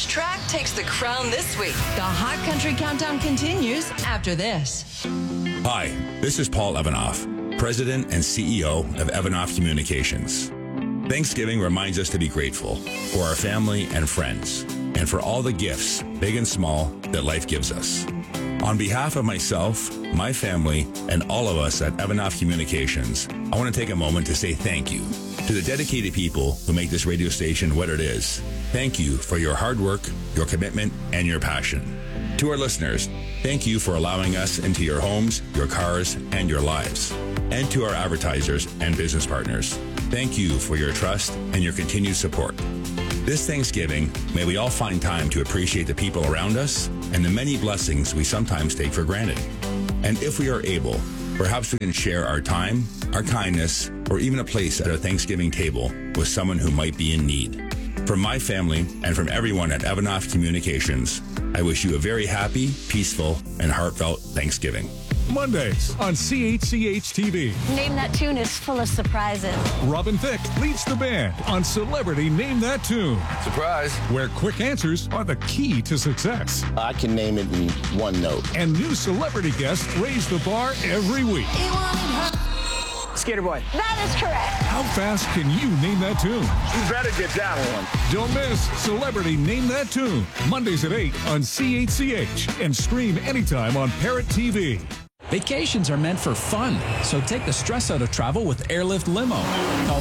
Which track takes the crown this week? The Hot Country Countdown continues after this. Hi, this is Paul Evanoff, President and CEO of Evanoff Communications. Thanksgiving reminds us to be grateful for our family and friends, and for all the gifts, big and small, that life gives us. On behalf of myself, my family, and all of us at Evanoff Communications, I want to take a moment to say thank you to the dedicated people who make this radio station what it is. Thank you for your hard work, your commitment, and your passion. To our listeners, thank you for allowing us into your homes, your cars, and your lives. And to our advertisers and business partners, thank you for your trust and your continued support. This Thanksgiving, may we all find time to appreciate the people around us and the many blessings we sometimes take for granted. And if we are able, perhaps we can share our time, our kindness, or even a place at a Thanksgiving table with someone who might be in need. From my family and from everyone at Evanoff Communications, I wish you a very happy, peaceful, and heartfelt Thanksgiving. Mondays on CHCH-TV. Name That Tune is full of surprises. Robin Thicke leads the band on Celebrity Name That Tune, Surprise. where quick answers are the key to success. I can name it in one note. And new celebrity guests raise the bar every week. Skater Boy. That is correct. How fast can you name that tune? You better get that one. Don't miss Celebrity Name That Tune, Mondays at 8 on CHCH, and stream anytime on Parrot TV. Vacations are meant for fun, so take the stress out of travel with Airlift Limo. Call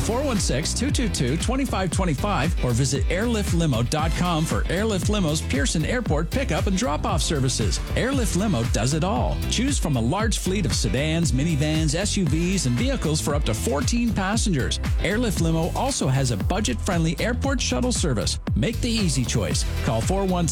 416-222-2525 or visit airliftlimo.com for Airlift Limo's Pearson Airport pickup and drop-off services. Airlift Limo does it all. Choose from a large fleet of sedans, minivans, SUVs, and vehicles for up to 14 passengers. Airlift Limo also has a budget-friendly airport shuttle service. Make the easy choice. Call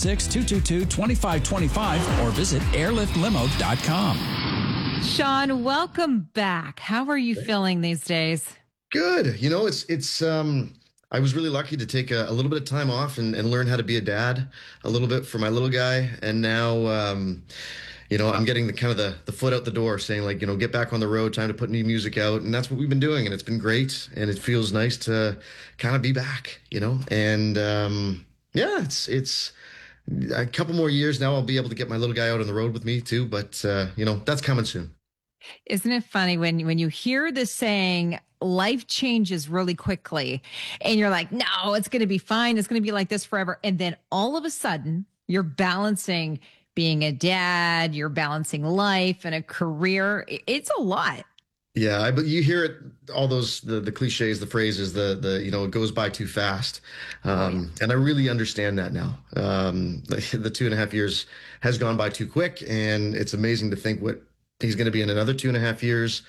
416-222-2525 or visit airliftlimo.com. Sean, welcome back. How are you feeling these days? Good. You know, it's I was really lucky to take a little bit of time off and learn how to be a dad a little bit for my little guy. And now, you know, I'm getting the foot out the door saying, like, you know, get back on the road, time to put new music out. And that's what we've been doing. And it's been great. And it feels nice to kind of be back, you know, and yeah, it's a couple more years now. I'll be able to get my little guy out on the road with me too. But, you know, that's coming soon. Isn't it funny when you hear the saying, life changes really quickly and you're like, no, it's going to be fine. It's going to be like this forever. And then all of a sudden you're balancing being a dad, you're balancing life and a career. It's a lot. Yeah, but you hear it, all those, the cliches, the phrases, the you know, it goes by too fast. And I really understand that now. The 2.5 years has gone by too quick, and it's amazing to think what he's going to be in another 2.5 years.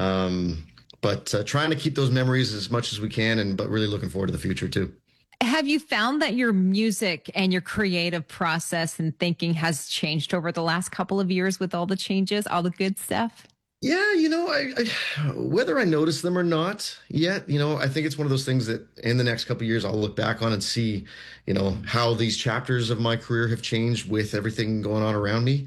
But trying to keep those memories as much as we can, but really looking forward to the future too. Have you found that your music and your creative process and thinking has changed over the last couple of years with all the changes, all the good stuff? Yeah, you know, I whether I notice them or not yet, you know, I think it's one of those things that in the next couple of years I'll look back on and see, you know, how these chapters of my career have changed with everything going on around me.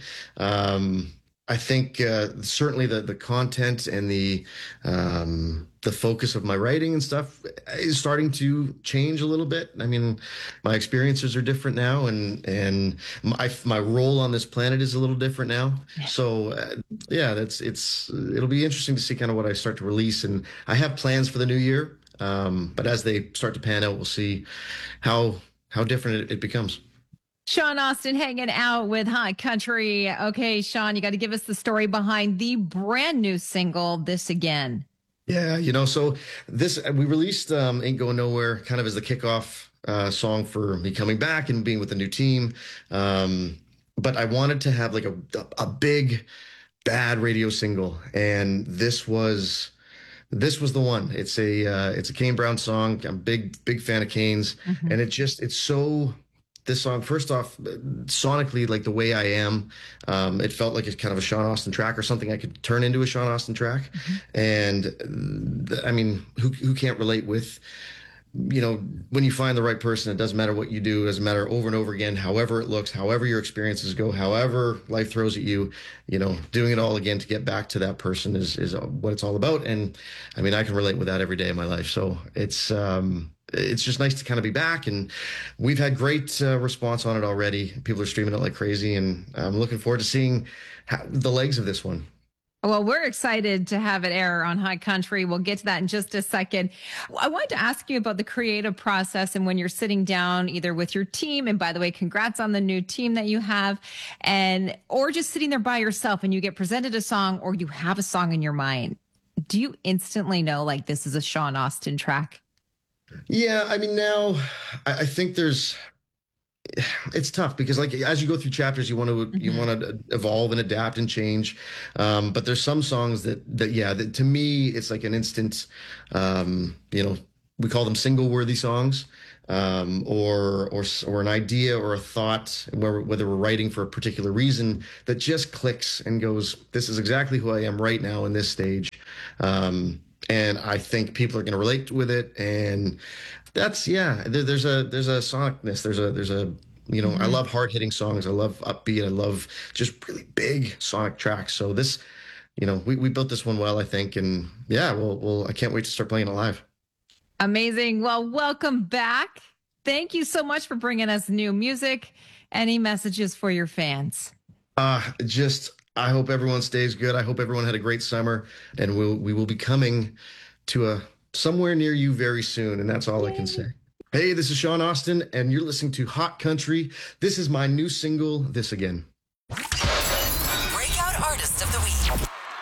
I think certainly the content and the focus of my writing and stuff is starting to change a little bit. I mean, my experiences are different now, and my role on this planet is a little different now. So yeah, it'll be interesting to see kind of what I start to release, and I have plans for the new year. But as they start to pan out, we'll see how different it becomes. Sean Austin hanging out with Hot Country. Okay, Sean, you got to give us the story behind the brand new single, This Again. Yeah, you know, so we released Ain't Going Nowhere kind of as the kickoff song for me coming back and being with the new team. But I wanted to have like a big, bad radio single. And this was the one. It's a Kane Brown song. I'm a big fan of Kane's. Mm-hmm. And it's so... This song, first off, sonically, like The Way I Am, it felt like it's kind of a Sean Austin track or something I could turn into a Sean Austin track. Mm-hmm. And I mean, who can't relate with, you know, when you find the right person, it doesn't matter what you do, it doesn't matter over and over again, however it looks, however your experiences go, however life throws at you, you know, doing it all again to get back to that person is what it's all about. And I mean, I can relate with that every day of my life. So it's it's just nice to kind of be back. And we've had great response on it already. People are streaming it like crazy, and I'm looking forward to seeing the legs of this one. Well, we're excited to have it air on Hot Country. We'll get to that in just a second. I wanted to ask you about the creative process and when you're sitting down either with your team, and by the way, congrats on the new team that you have, and or just sitting there by yourself and you get presented a song or you have a song in your mind. Do you instantly know like this is a Sean Astin track? Yeah, I mean, now I think it's tough because like as you go through chapters, you want to evolve and adapt and change. But there's some songs that to me it's like an instant. We call them single worthy songs, or an idea or a thought, whether we're writing for a particular reason that just clicks and goes, this is exactly who I am right now in this stage. And I think people are going to relate with it. And that's, there's a sonicness. There's a I love hard hitting songs. I love upbeat. I love just really big sonic tracks. So this, we built this one well, I think. And yeah, I can't wait to start playing it live. Amazing. Well, welcome back. Thank you so much for bringing us new music. Any messages for your fans? I hope everyone stays good. I hope everyone had a great summer, and we will be coming to somewhere near you very soon. And that's all I can say. Hey, this is Sean Astin, and you're listening to Hot Country. This is my new single, This Again.